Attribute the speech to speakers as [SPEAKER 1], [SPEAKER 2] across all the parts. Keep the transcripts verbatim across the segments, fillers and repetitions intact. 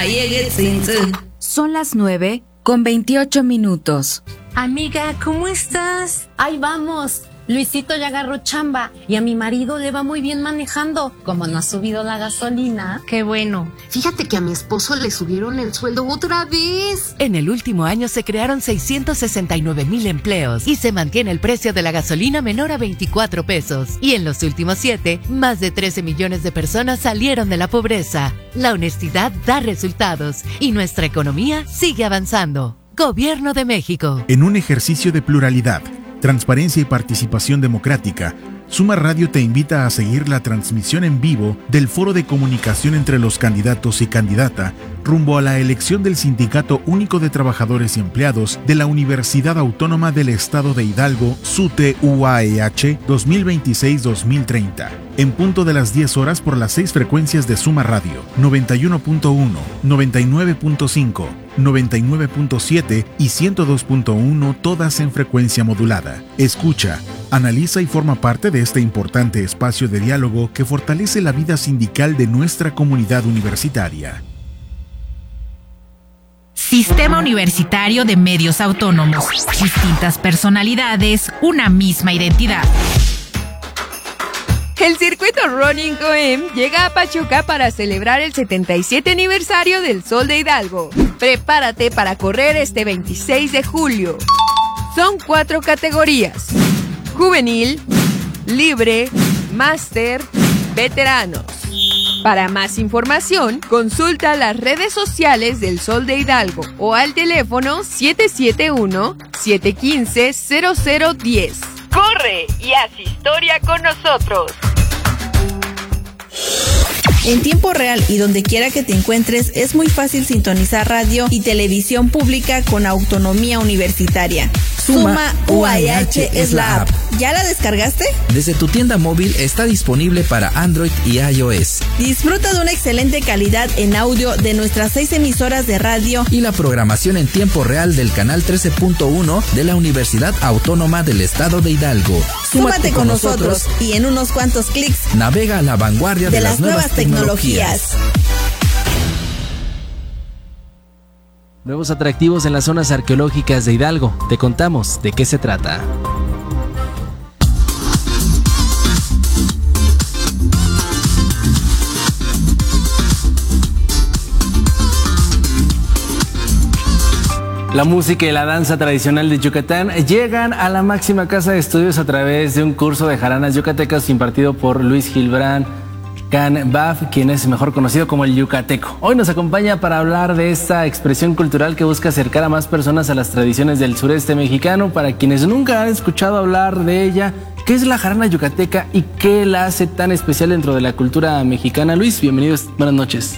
[SPEAKER 1] Son las nueve con veintiocho minutos.
[SPEAKER 2] Amiga, ¿cómo estás?
[SPEAKER 3] Ahí vamos. Luisito ya agarró chamba y a mi marido le va muy bien manejando. Como no ha subido la gasolina.
[SPEAKER 2] Qué bueno.
[SPEAKER 4] Fíjate que a mi esposo le subieron el sueldo otra vez.
[SPEAKER 5] En el último año se crearon seiscientos sesenta y nueve mil empleos y se mantiene el precio de la gasolina menor a veinticuatro pesos. Y en los últimos siete, más de trece millones de personas salieron de la pobreza. La honestidad da resultados y nuestra economía sigue avanzando. Gobierno de México.
[SPEAKER 6] En un ejercicio de pluralidad, transparencia y participación democrática, Suma Radio te invita a seguir la transmisión en vivo del foro de comunicación entre los candidatos y candidata rumbo a la elección del Sindicato Único de Trabajadores y Empleados de la Universidad Autónoma del Estado de Hidalgo, SUTE U A E H dos mil veintiséis a dos mil treinta. En punto de las diez horas por las seis frecuencias de Suma Radio, noventa y uno punto uno, noventa y nueve punto cinco, noventa y nueve punto siete y ciento dos punto uno, todas en frecuencia modulada. Escucha, analiza y forma parte de este importante espacio de diálogo que fortalece la vida sindical de nuestra comunidad universitaria.
[SPEAKER 7] Sistema Universitario de Medios Autónomos. Distintas personalidades, una misma identidad.
[SPEAKER 8] El circuito Running Coem llega a Pachuca para celebrar el setenta y siete aniversario del Sol de Hidalgo. Prepárate para correr este veintiséis de julio. Son cuatro categorías: juvenil, libre, máster, veteranos. Para más información, consulta las redes sociales del Sol de Hidalgo o al teléfono siete siete uno, siete uno cinco, cero cero uno cero. ¡Corre y haz historia con nosotros!
[SPEAKER 9] En tiempo real y donde quiera que te encuentres, es muy fácil sintonizar radio y televisión pública con autonomía universitaria. Suma U A E H es la app. ¿Ya la descargaste?
[SPEAKER 10] Desde tu tienda móvil está disponible para Android y iOS.
[SPEAKER 9] Disfruta de una excelente calidad en audio de nuestras seis emisoras de radio
[SPEAKER 10] y la programación en tiempo real del canal trece punto uno de la Universidad Autónoma del Estado de Hidalgo.
[SPEAKER 9] Súmate, Súmate con nosotros y en unos cuantos clics
[SPEAKER 10] navega a la vanguardia de, de las, las nuevas tecnologías. tecnologías.
[SPEAKER 11] Nuevos atractivos en las zonas arqueológicas de Hidalgo. Te contamos de qué se trata. La música y la danza tradicional de Yucatán llegan a la máxima casa de estudios a través de un curso de jaranas yucatecas impartido por Luis Gilbrán Can Baf, quien es mejor conocido como el Yucateco. Hoy nos acompaña para hablar de esta expresión cultural que busca acercar a más personas a las tradiciones del sureste mexicano. Para quienes nunca han escuchado hablar de ella, ¿qué es la jarana yucateca y qué la hace tan especial dentro de la cultura mexicana? Luis, bienvenidos, buenas noches.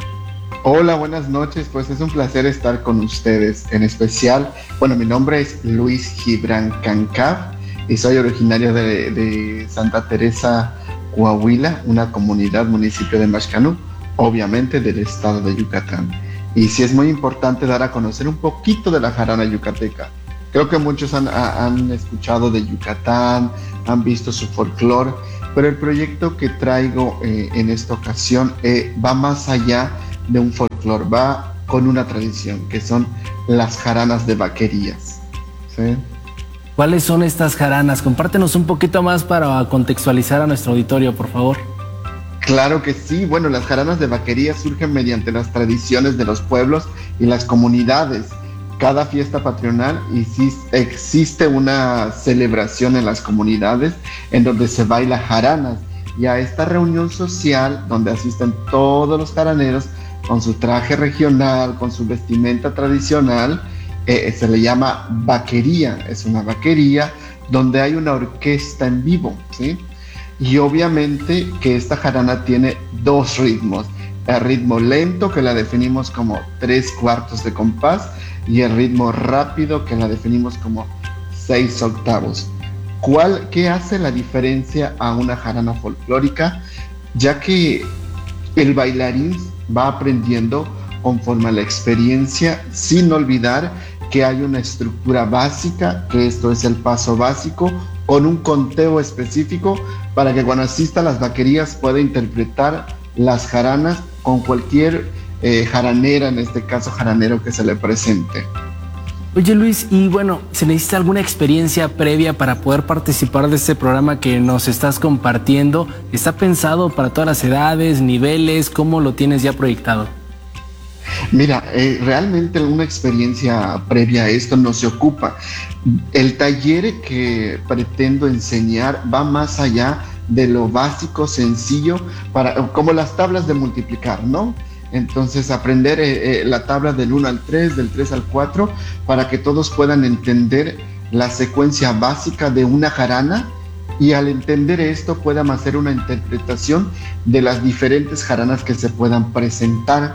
[SPEAKER 12] Hola, buenas noches, pues es un placer estar con ustedes. En especial, bueno, mi nombre es Luis Gibran Cancab y soy originario de, de Santa Teresa, Coahuila, una comunidad, municipio de Maxcanú, obviamente del estado de Yucatán. Y sí es muy importante dar a conocer un poquito de la jarana yucateca. Creo que muchos han, han escuchado de Yucatán, han visto su folclore, pero el proyecto que traigo eh, en esta ocasión eh, va más allá de un folclore, va con una tradición, que son las jaranas de vaquerías, ¿sí?
[SPEAKER 11] ¿Cuáles son estas jaranas? Compártenos un poquito más para contextualizar a nuestro auditorio, por favor.
[SPEAKER 12] Claro que sí. Bueno, las jaranas de vaquería surgen mediante las tradiciones de los pueblos y las comunidades. Cada fiesta patronal existe una celebración en las comunidades en donde se baila jaranas. Y a esta reunión social, donde asisten todos los jaraneros con su traje regional, con su vestimenta tradicional, Eh, se le llama vaquería. Es una vaquería donde hay una orquesta en vivo, ¿sí? Y obviamente que esta jarana tiene dos ritmos: el ritmo lento, que la definimos como tres cuartos de compás, y el ritmo rápido, que la definimos como seis octavos. ¿Cuál, qué hace la diferencia a una jarana folclórica? Ya que el bailarín va aprendiendo conforme a la experiencia, sin olvidar que hay una estructura básica, que esto es el paso básico, con un conteo específico para que cuando asista a las vaquerías pueda interpretar las jaranas con cualquier eh, jaranera, en este caso jaranero que se le presente.
[SPEAKER 11] Oye Luis, y bueno, ¿se necesita alguna experiencia previa para poder participar de este programa que nos estás compartiendo? ¿Está pensado para todas las edades, niveles? ¿Cómo lo tienes ya proyectado?
[SPEAKER 12] Mira, eh, realmente una experiencia previa a esto no se ocupa. El taller que pretendo enseñar va más allá de lo básico, sencillo, para, como las tablas de multiplicar, ¿no? Entonces aprender eh, eh, la tabla del uno al tres, del tres al cuatro, para que todos puedan entender la secuencia básica de una jarana, y al entender esto puedan hacer una interpretación de las diferentes jaranas que se puedan presentar.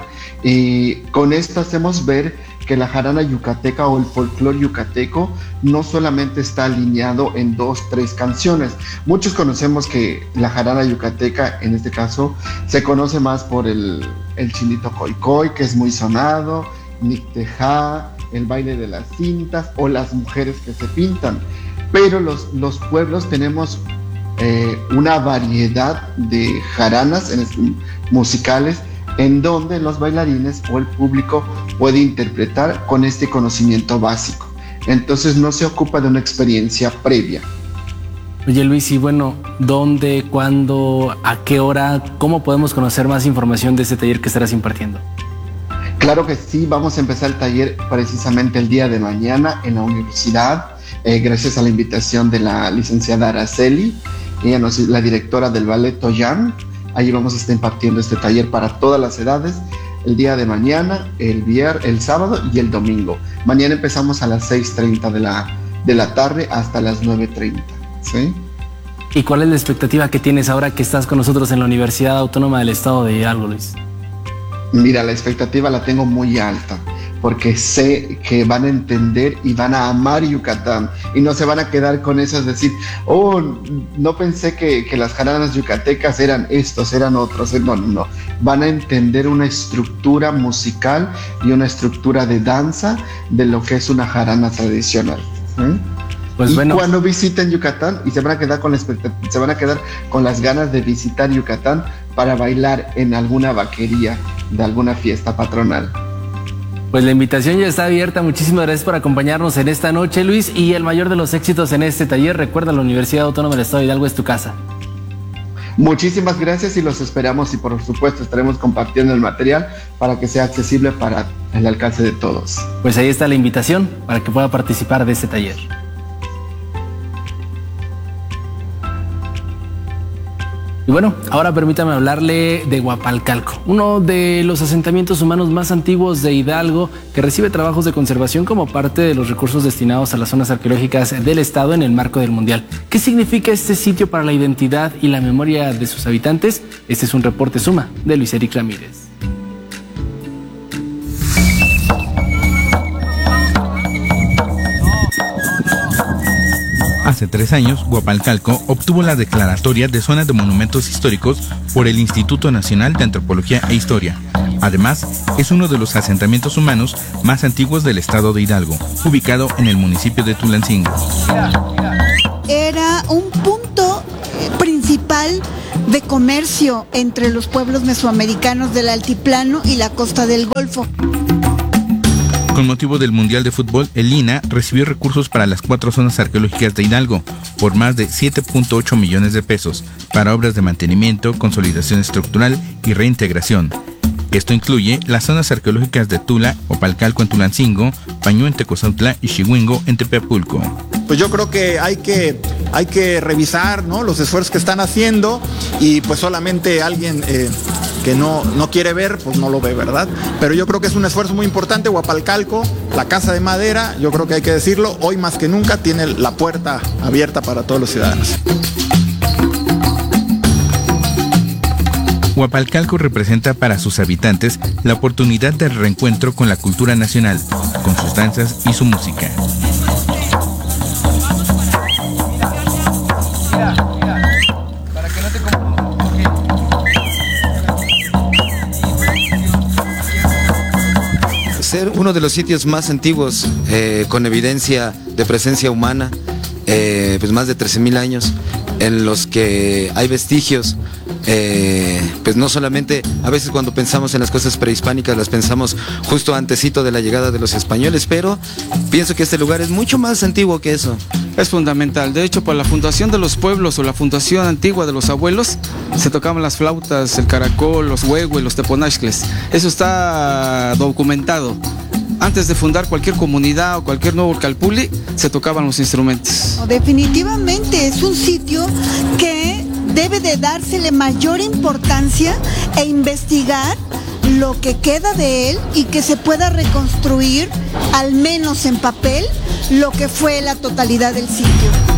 [SPEAKER 12] Y con esto hacemos ver que la jarana yucateca o el folclore yucateco no solamente está alineado en dos, tres canciones. Muchos conocemos que la jarana yucateca, en este caso, se conoce más por el, el chinito coicoy, que es muy sonado, nictejá, el baile de las cintas o las mujeres que se pintan. Pero los, los pueblos tenemos eh, una variedad de jaranas en, musicales en donde los bailarines o el público puede interpretar con este conocimiento básico. Entonces no se ocupa de una experiencia previa.
[SPEAKER 11] Oye Luis, y bueno, ¿dónde, cuándo, a qué hora, cómo podemos conocer más información de este taller que estarás impartiendo?
[SPEAKER 12] Claro que sí, vamos a empezar el taller precisamente el día de mañana en la universidad. Eh, gracias a la invitación de la licenciada Araceli, ella nos es la directora del ballet Toyán. Ahí vamos a estar impartiendo este taller para todas las edades, el día de mañana, el viernes, el sábado y el domingo. Mañana empezamos a las seis treinta de la, de la tarde hasta las nueve treinta, ¿sí?
[SPEAKER 11] ¿Y cuál es la expectativa que tienes ahora que estás con nosotros en la Universidad Autónoma del Estado de Hidalgo, Luis?
[SPEAKER 12] Mira, la expectativa la tengo muy alta, porque sé que van a entender y van a amar Yucatán y no se van a quedar con esas decir, oh, no pensé que, que las jaranas yucatecas eran estos, eran otros. No, no, no. Van a entender una estructura musical y una estructura de danza de lo que es una jarana tradicional. ¿Sí? Pues y bueno, cuando visiten Yucatán, y se van a quedar con la se van a quedar con las ganas de visitar Yucatán para bailar en alguna vaquería de alguna fiesta patronal.
[SPEAKER 11] Pues la invitación ya está abierta. Muchísimas gracias por acompañarnos en esta noche, Luis, y el mayor de los éxitos en este taller. Recuerda, la Universidad Autónoma del Estado de Hidalgo es tu casa.
[SPEAKER 12] Muchísimas gracias y los esperamos, y por supuesto estaremos compartiendo el material para que sea accesible para el alcance de todos.
[SPEAKER 11] Pues ahí está la invitación para que pueda participar de este taller. Y bueno, ahora permítame hablarle de Huapalcalco, uno de los asentamientos humanos más antiguos de Hidalgo, que recibe trabajos de conservación como parte de los recursos destinados a las zonas arqueológicas del estado en el marco del Mundial. ¿Qué significa este sitio para la identidad y la memoria de sus habitantes? Este es un reporte Suma de Luis Eric Ramírez.
[SPEAKER 13] Hace tres años, Huapalcalco obtuvo la declaratoria de zona de monumentos históricos por el Instituto Nacional de Antropología e Historia. Además, es uno de los asentamientos humanos más antiguos del estado de Hidalgo, ubicado en el municipio de Tulancingo.
[SPEAKER 14] Era un punto principal de comercio entre los pueblos mesoamericanos del altiplano y la costa del Golfo.
[SPEAKER 13] Con motivo del Mundial de Fútbol, el I N A recibió recursos para las cuatro zonas arqueológicas de Hidalgo por más de siete punto ocho millones de pesos para obras de mantenimiento, consolidación estructural y reintegración. Esto incluye las zonas arqueológicas de Tula, Huapalcalco en Tulancingo, Pañú en Tecozautla y Xihuingo en Tepeapulco.
[SPEAKER 15] Pues yo creo que hay que, hay que revisar, ¿no?, los esfuerzos que están haciendo, y pues solamente alguien eh, que no, no quiere ver, pues no lo ve, ¿verdad? Pero yo creo que es un esfuerzo muy importante. Huapalcalco, la Casa de Madera, yo creo que hay que decirlo, hoy más que nunca tiene la puerta abierta para todos los ciudadanos.
[SPEAKER 13] Huapalcalco representa para sus habitantes la oportunidad de reencuentro con la cultura nacional, con sus danzas y su música.
[SPEAKER 16] Ser uno de los sitios más antiguos eh, con evidencia de presencia humana, eh, pues más de trece mil años, en los que hay vestigios eh, pues no solamente, a veces cuando pensamos en las cosas prehispánicas las pensamos justo antesito de la llegada de los españoles, pero pienso que este lugar es mucho más antiguo que eso.
[SPEAKER 17] Es fundamental, de hecho, para la fundación de los pueblos o la fundación antigua de los abuelos, se tocaban las flautas, el caracol, los huehues, los teponachcles. Eso está documentado. Antes de fundar cualquier comunidad o cualquier nuevo calpulli, se tocaban los instrumentos.
[SPEAKER 14] Definitivamente es un sitio que debe de dársele mayor importancia e investigar lo que queda de él y que se pueda reconstruir, al menos en papel, lo que fue la totalidad del sitio.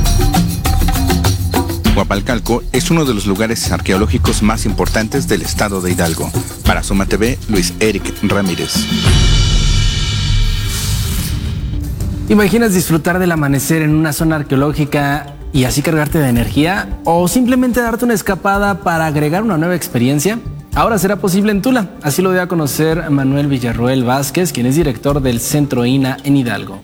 [SPEAKER 13] Huapalcalco es uno de los lugares arqueológicos más importantes del estado de Hidalgo. Para Suma T V, Luis Eric Ramírez.
[SPEAKER 11] ¿Imaginas disfrutar del amanecer en una zona arqueológica y así cargarte de energía? ¿O simplemente darte una escapada para agregar una nueva experiencia? Ahora será posible en Tula. Así lo dio a conocer Manuel Villarroel Vázquez, quien es director del Centro I N A en Hidalgo.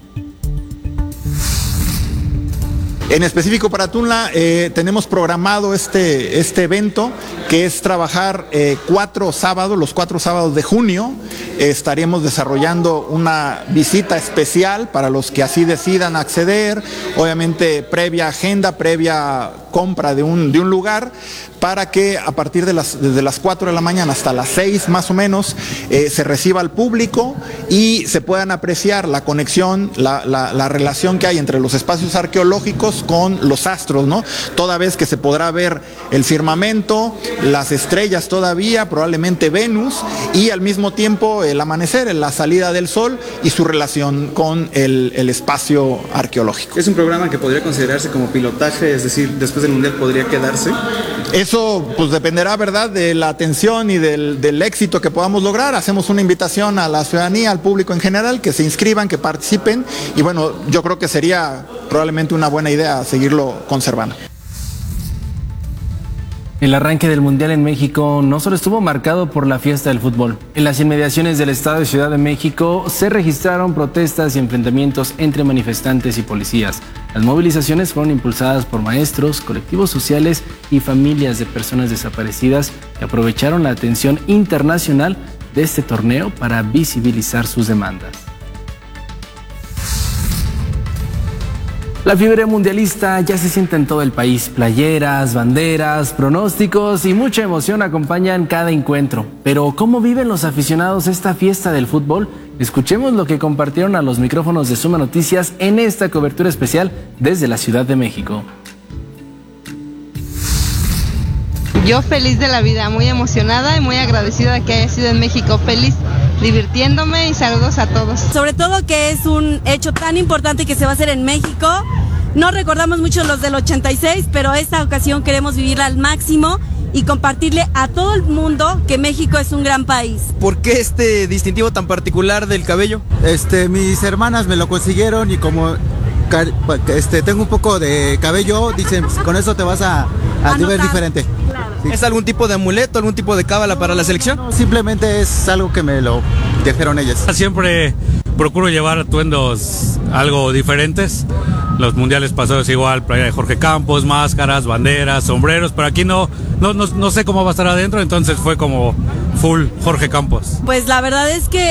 [SPEAKER 15] En específico para Tula eh, tenemos programado este, este evento, que es trabajar eh, cuatro sábados, los cuatro sábados de junio. Eh, estaremos desarrollando una visita especial para los que así decidan acceder, obviamente previa agenda, previa compra de un, de un lugar, para que a partir de las, desde las cuatro de la mañana hasta las seis más o menos eh, se reciba al público y se puedan apreciar la conexión, la, la, la relación que hay entre los espacios arqueológicos con los astros, ¿no? Toda vez que se podrá ver el firmamento, las estrellas todavía, probablemente Venus, y al mismo tiempo el amanecer, la salida del sol y su relación con el, el espacio arqueológico.
[SPEAKER 18] ¿Es un programa que podría considerarse como pilotaje, es decir, después del Mundial podría quedarse?
[SPEAKER 15] Eso pues dependerá, ¿verdad?, de la atención y del, del éxito que podamos lograr. Hacemos una invitación a la ciudadanía, al público en general, que se inscriban, que participen, y bueno, yo creo que sería probablemente una buena idea seguirlo conservando.
[SPEAKER 11] El arranque del Mundial en México no solo estuvo marcado por la fiesta del fútbol. En las inmediaciones del estado de Ciudad de México se registraron protestas y enfrentamientos entre manifestantes y policías. Las movilizaciones fueron impulsadas por maestros, colectivos sociales y familias de personas desaparecidas que aprovecharon la atención internacional de este torneo para visibilizar sus demandas. La fiebre mundialista ya se siente en todo el país. Playeras, banderas, pronósticos y mucha emoción acompañan cada encuentro. Pero ¿cómo viven los aficionados esta fiesta del fútbol? Escuchemos lo que compartieron a los micrófonos de Suma Noticias en esta cobertura especial desde la Ciudad de México.
[SPEAKER 19] Yo feliz de la vida, muy emocionada y muy agradecida de que haya sido en México. Feliz, divirtiéndome, y saludos a todos.
[SPEAKER 20] Sobre todo que es un hecho tan importante que se va a hacer en México. No recordamos mucho los del ochenta y seis, pero esta ocasión queremos vivirla al máximo y compartirle a todo el mundo que México es un gran país.
[SPEAKER 21] ¿Por qué este distintivo tan particular del cabello?
[SPEAKER 22] Este, mis hermanas me lo consiguieron y como este, tengo un poco de cabello, dicen, con eso te vas a, a ver diferente.
[SPEAKER 21] Claro. Sí. ¿Es algún tipo de amuleto, algún tipo de cábala para la selección?
[SPEAKER 22] No, simplemente es algo que me lo dijeron ellas.
[SPEAKER 23] Siempre procuro llevar atuendos algo diferentes. Los mundiales pasados igual, playa de Jorge Campos, máscaras, banderas, sombreros, pero aquí no, no, no, no sé cómo va a estar adentro, entonces fue como full Jorge Campos.
[SPEAKER 20] Pues la verdad es que